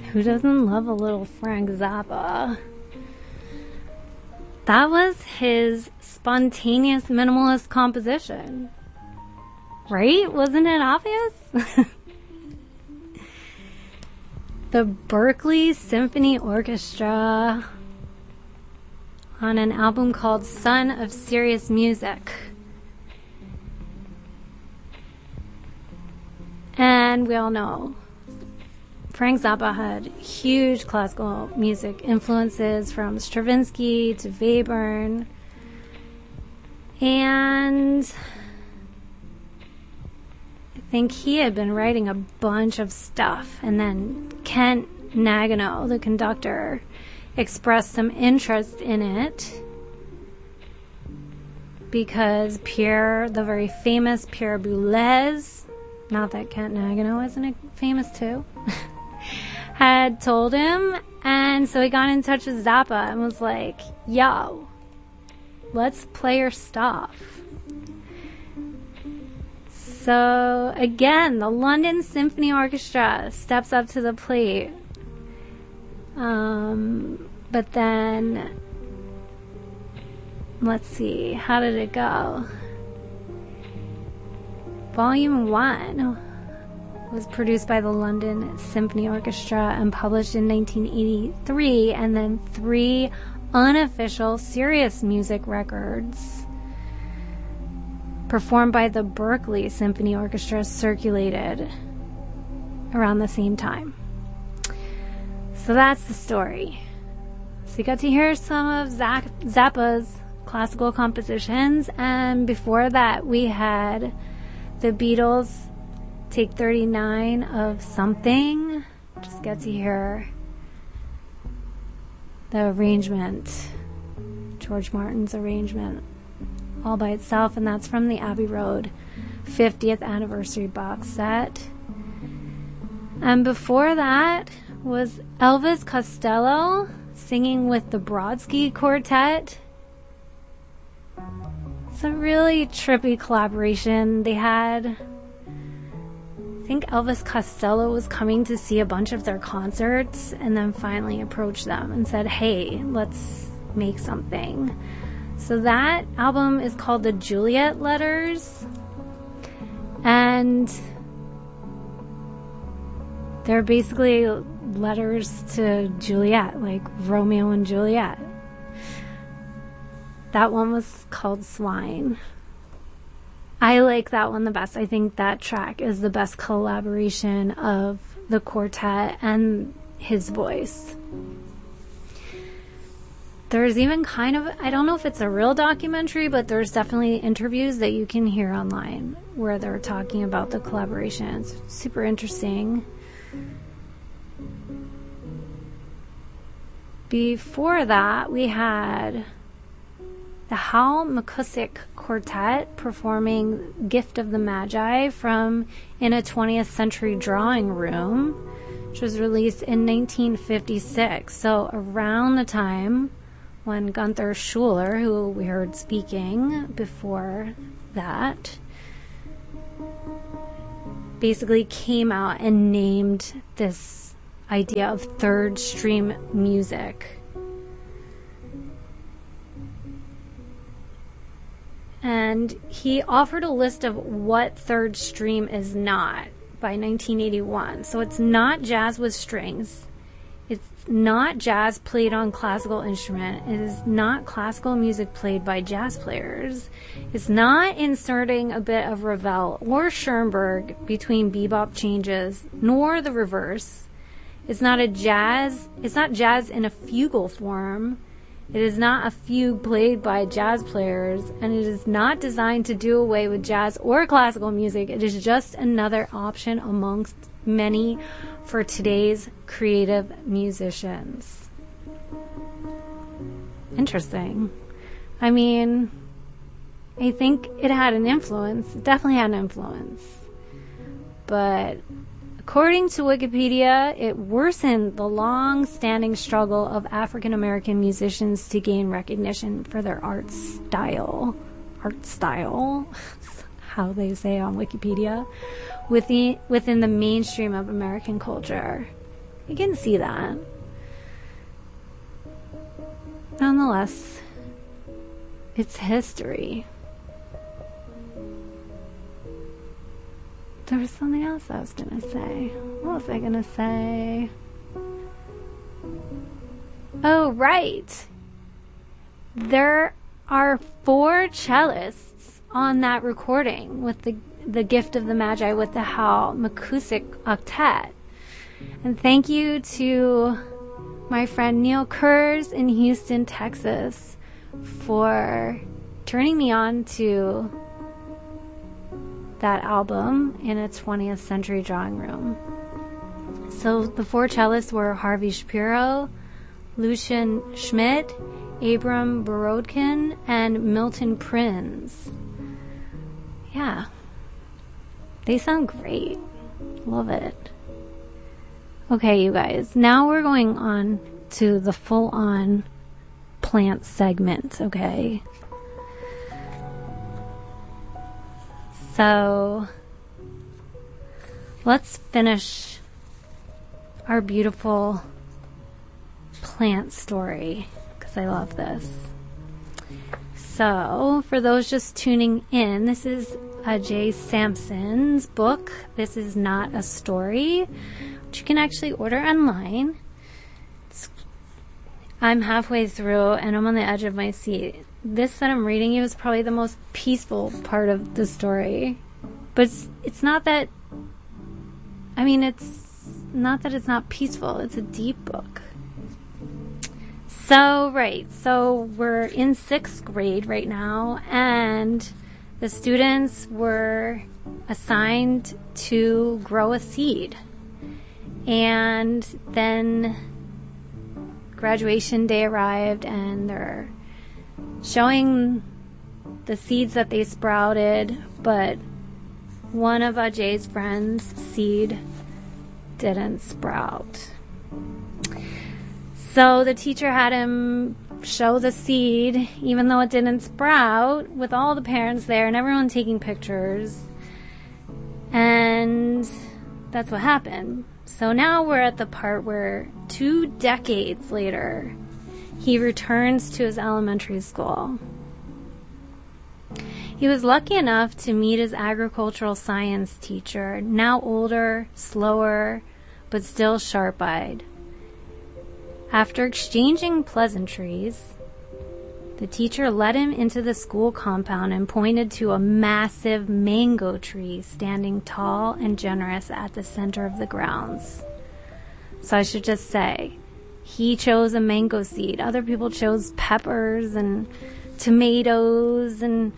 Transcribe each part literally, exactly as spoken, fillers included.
Who doesn't love a little Frank Zappa? That was his spontaneous minimalist composition. Right? Wasn't it obvious? The Berkeley Symphony Orchestra on an album called Son of Serious Music. And we all know Frank Zappa had huge classical music influences from Stravinsky to Webern. And I think he had been writing a bunch of stuff. And then Kent Nagano, the conductor, expressed some interest in it because Pierre, the very famous Pierre Boulez, not that Kent Nagano isn't famous too, had told him, and so he got in touch with Zappa and was like, yo, let's play your stuff. So again, the London Symphony Orchestra steps up to the plate. Um, but then, let's see, how did it go? Volume one was produced by the London Symphony Orchestra and published in nineteen eighty-three, and then three unofficial serious music records performed by the Berkeley Symphony Orchestra circulated around the same time. So that's the story. So you got to hear some of Zappa's classical compositions, and before that we had the Beatles take thirty-nine of Something. Just get to hear the arrangement, George Martin's arrangement, all by itself, and that's from the Abbey Road fiftieth anniversary box set. And before that was Elvis Costello singing with the Brodsky Quartet. It's a really trippy collaboration they had. I think Elvis Costello was coming to see a bunch of their concerts and then finally approached them and said, hey, let's make something. So that album is called The Juliet Letters, and they're basically letters to Juliet, like Romeo and Juliet. That one was called Swine. I like that one the best. I think that track is the best collaboration of the quartet and his voice. There's even kind of, I don't know if it's a real documentary, but there's definitely interviews that you can hear online where they're talking about the collaboration. It's super interesting. Before that, we had the Hal McCusick Quartet performing Gift of the Magi from In a twentieth Century Drawing Room, which was released in nineteen fifty-six. So around the time when Gunther Schuller, who we heard speaking before that, basically came out and named this idea of third stream music. And he offered a list of what third stream is not by nineteen eighty-one. So it's not jazz with strings. It's not jazz played on classical instrument. It is not classical music played by jazz players. It's not inserting a bit of Ravel or Schoenberg between bebop changes, nor the reverse. It's not a jazz, it's not jazz in a fugal form. It is not a fugue played by jazz players, and it is not designed to do away with jazz or classical music. It is just another option amongst many for today's creative musicians. Interesting. I mean, I think it had an influence. It definitely had an influence. But according to Wikipedia, it worsened the long-standing struggle of African American musicians to gain recognition for their art style. Art style, how they say on Wikipedia, within, within the mainstream of American culture. I can see that. Nonetheless, it's history. There was something else I was going to say. What was I going to say? Oh, right. There are four cellists on that recording with the the Gift of the Magi with the Hal McCusick Octet. And thank you to my friend Neil Kurz in Houston, Texas, for turning me on to that album in a twentieth century drawing room. So the four cellists were Harvey Shapiro, Lucian Schmidt, Abram Borodkin, and Milton Prinz. Yeah. They sound great. Love it. Okay, you guys. Now we're going on to the full-on plant segment, okay? So, let's finish our beautiful plant story, because I love this. So, for those just tuning in, this is Ajay Sampson's book, This Is Not a Story, which you can actually order online. It's, I'm halfway through, and I'm on the edge of my seat. This that I'm reading you is probably the most peaceful part of the story. But it's, it's not that... I mean, it's not that it's not peaceful. It's a deep book. So, right. So, we're in sixth grade right now, and the students were assigned to grow a seed. And then graduation day arrived, and they're showing the seeds that they sprouted, but one of Ajay's friends' seed didn't sprout. So the teacher had him show the seed, even though it didn't sprout, with all the parents there and everyone taking pictures. And that's what happened. So now we're at the part where two decades later, he returns to his elementary school. He was lucky enough to meet his agricultural science teacher, now older, slower, but still sharp-eyed. After exchanging pleasantries, the teacher led him into the school compound and pointed to a massive mango tree standing tall and generous at the center of the grounds. So I should just say, he chose a mango seed. Other people chose peppers and tomatoes and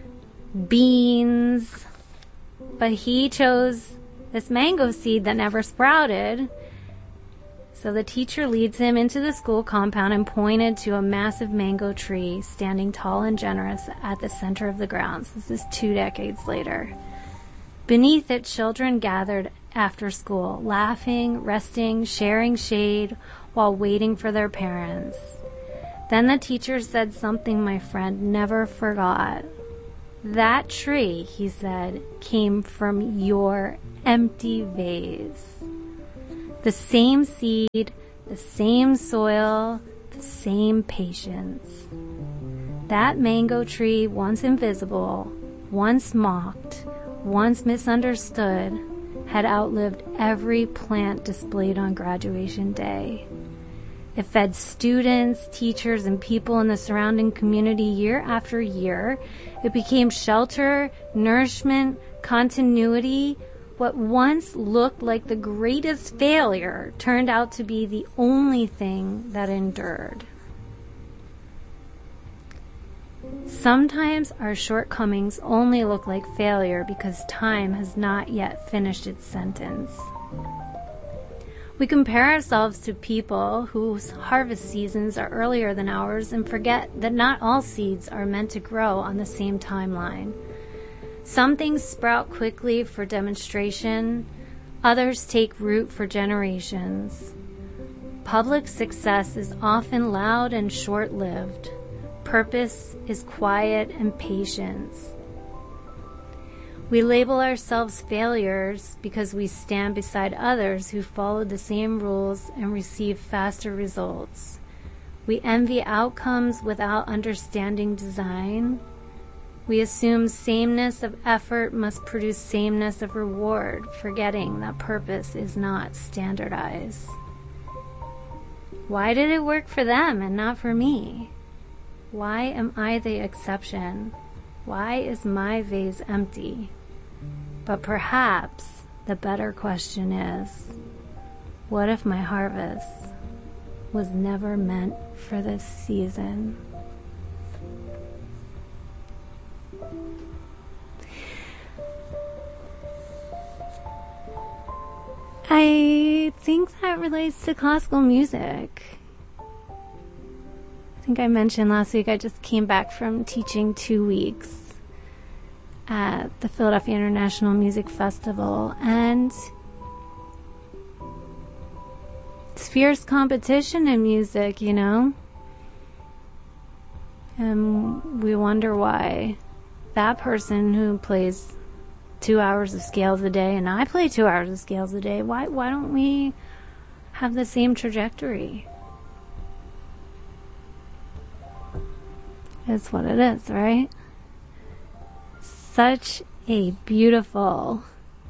beans. But he chose this mango seed that never sprouted. So the teacher leads him into the school compound and pointed to a massive mango tree standing tall and generous at the center of the grounds. This is two decades later. Beneath it, children gathered after school, laughing, resting, sharing shade while waiting for their parents. Then the teacher said something my friend never forgot. That tree, he said, came from your empty vase. The same seed, the same soil, the same patience. That mango tree, once invisible, once mocked, once misunderstood, had outlived every plant displayed on graduation day. It fed students, teachers, and people in the surrounding community year after year. It became shelter, nourishment, continuity. What once looked like the greatest failure turned out to be the only thing that endured. Sometimes our shortcomings only look like failure because time has not yet finished its sentence. We compare ourselves to people whose harvest seasons are earlier than ours and forget that not all seeds are meant to grow on the same timeline. Some things sprout quickly for demonstration, others take root for generations. Public success is often loud and short-lived. Purpose is quiet and patience. We label ourselves failures because we stand beside others who follow the same rules and receive faster results. We envy outcomes without understanding design. We assume sameness of effort must produce sameness of reward, forgetting that purpose is not standardized. Why did it work for them and not for me? Why am I the exception? Why is my vase empty? But perhaps the better question is, what if my harvest was never meant for this season? I think that relates to classical music. I think I mentioned last week I just came back from teaching two weeks at the Philadelphia International Music Festival, and it's fierce competition in music, you know? And we wonder why that person who plays two hours of scales a day and I play two hours of scales a day, why why don't we have the same trajectory? It's what it is, right? Such a beautiful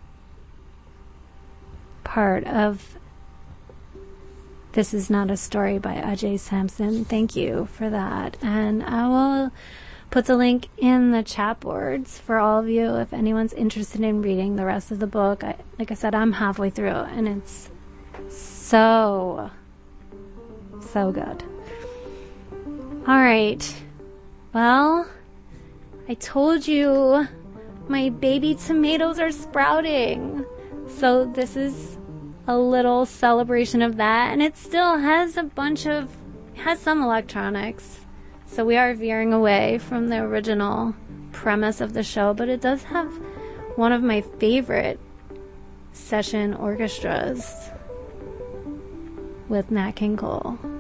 part of This Is Not a Story by Ajay Sampson. Thank you for that. And I will put the link in the chat boards for all of you if anyone's interested in reading the rest of the book. I, like I said, I'm halfway through and it's so, so good. All right. Well, I told you my baby tomatoes are sprouting. So this is a little celebration of that. And it still has a bunch of, has some electronics. So we are veering away from the original premise of the show, but it does have one of my favorite session orchestras with Nat King Cole.